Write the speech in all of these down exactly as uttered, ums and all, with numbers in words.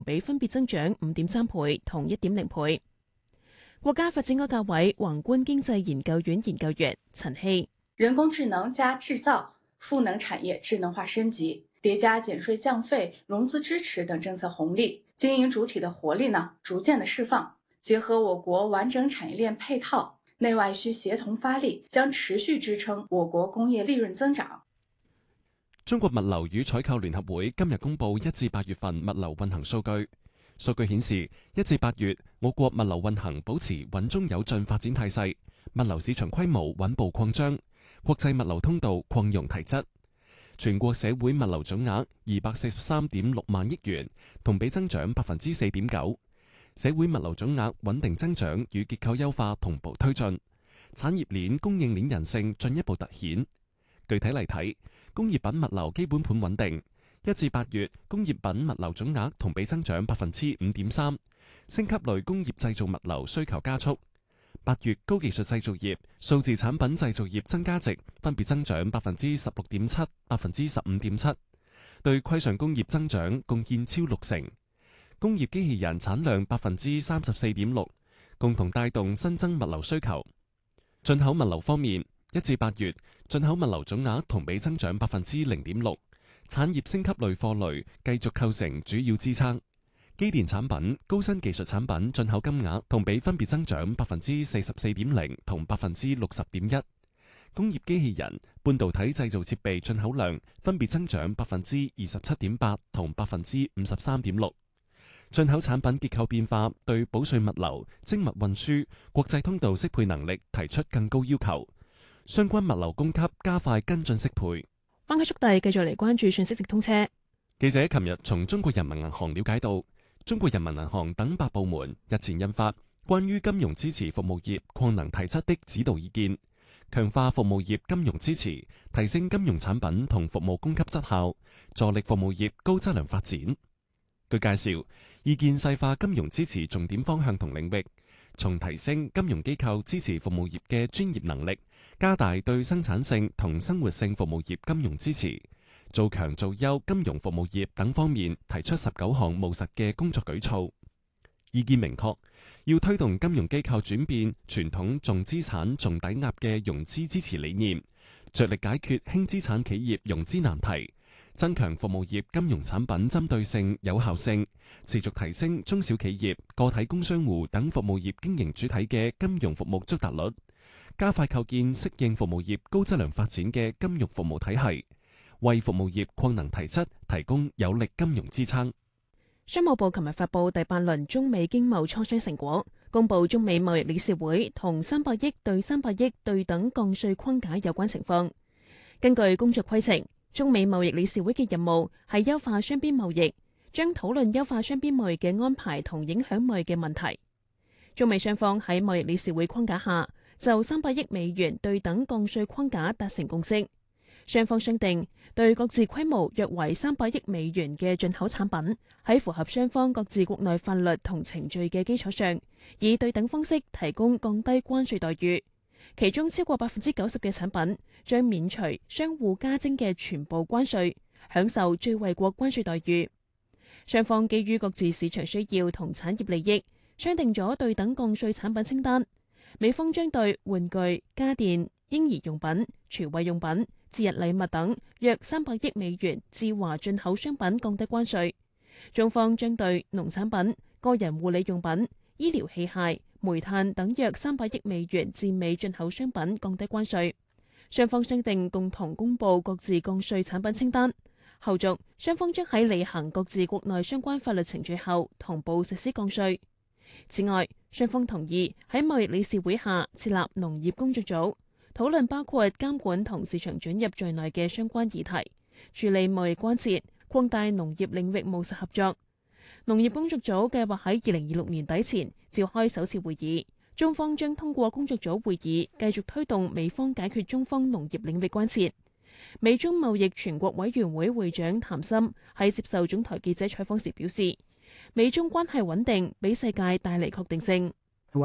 比分別增長五點三倍同一點零倍。國家發展改革委宏觀經濟研究院研究員陳希： 人工智能加製造、賦能產業智能化升級，疊加減稅降費、融資支持等政策紅利，經營主體的活力呢逐漸的釋放。結合我國完整產業鏈配套，內外需協同發力，將持續支撐我國工業利潤增長。 中國物流與採購聯合會今日公布一至八月份物流運行數據。數據顯示，一至八月我國物流運行保持穩中有進發展態勢，物流市場規模穩步擴張，國際物流通道擴容提質。全國社會物流總額二百四十三點六萬億元，同比增長百分之四點九。社會物流總額穩定增長與結構優化同步推進，產業鏈供應鏈韌性進一步凸顯。具體嚟睇，工業品物流基本盤穩定。一至八月，工業品物流總額同比增長百分之五點三，升級類工業製造物流需求加速。八月，高技術製造業、數字產品製造業增加值分別增長百分之十六點七、百分之十五點七，對規上工業增長貢獻超六成。工業機器人產量百分之三十四點六，共同帶動新增物流需求。進口物流方面，一至八月，進口物流總額同比增長百分之零點六。產業升級類貨類繼續構成主要支撐，機電產品、高新技術產品進口金額同比分別增長百分之四十四點零同百分之六十點一。工業機器人、半導體製造設備進口量分別增長百分之二十七點八同百分之五十三點六。進口產品結構變化對保稅物流、精密運輸、國際通道適配能力提出更高要求，相關物流供給加快跟進適配。 灣區速遞繼續嚟關注信息直通車。 記者琴日從中國人民銀行了解到，中國人民銀行等八部門日前印發關於金融支持服務業擴能提質的指導意見，強化服務業金融支持，提升金融產品同服務供給質效，助力服務業高質量發展。據介紹，意見細化金融支持重點方向同領域，從提升金融機構支持服務業嘅專業能力，加大對生產性同生活性服務業金融支持，做強做優金融服務業等方面提出十九項務實嘅工作舉措。意見明確，要推動金融機構轉變傳統重資產重抵押嘅融資支持理念，着力解決輕資產企業融資難題，增強服務業金融產品針對性、有效性，持續提升中小企業、個體工商戶等服務業經營主體嘅金融服務觸達率，加快構建適應服務業高質量發展嘅金融服務體系，為服務業擴能提質提供有力金融支撐。 商務部琴日發布第八輪中美經貿磋商成果，公布中美貿易理事會同三百億對三百億對等降稅框架有關情況。根據工作規程，中美貿易理事會嘅任務係優化雙邊貿易，將討論優化雙邊貿易嘅安排同影響貿易嘅問題。中美雙方喺貿易理事會框架下，就三百億美元對等降稅框架達成共識，雙方商定對各自規模約為三百億美元嘅進口產品，喺符合雙方各自國內法律同程序嘅基礎上，以對等方式提供降低關稅待遇。其中超過百分之九十嘅產品將免除相互加徵嘅全部關稅，享受最惠國關稅待遇。雙方基於各自市場需要同產業利益，商定咗對等降稅產品清單。美方將對玩具、家電、嬰兒用品、廚衛用品、節日禮物等約三百億美元至華進口商品降低關稅。中方將對農產品、個人護理用品、醫療器械、煤炭等約三百億美元至美進口商品降低關稅。雙方商定共同公布各自降稅產品清單。後續雙方將喺履行各自國內相關法律程序後，同步實施降稅。此外，雙方同意喺貿易理事會下設立農業工作組，討論包括監管同市場准入在內嘅相關議題，處理貿易關切，擴大農業領域務實合作。農業工作組計劃喺二零二六年底前召開首次會議，中方將通過工作組會議繼續推動美方解決中方農業領域關切。美中貿易全國委員會會長譚森喺接受總台記者採訪時表示，美中關係穩定，俾世界帶嚟確定性。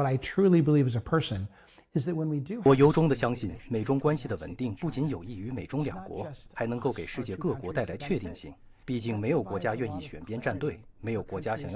我由衷地相信，美中關係的穩定不僅有益於美中兩國，還能夠給世界各國帶來確定性。 畢竟沒有國家願意選邊站隊，沒有國家想要